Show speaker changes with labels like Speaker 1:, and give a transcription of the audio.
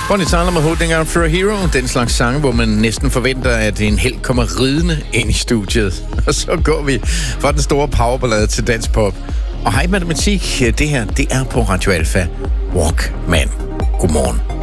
Speaker 1: Bonnie Tyler med Holding Out for a Hero. Den slags sange, hvor man næsten forventer, at en held kommer ridende ind i studiet. Og så går vi fra den store powerballade til danspop. Og hej matematik, det her, det er på Radio Alpha. Walkman. Godmorgen.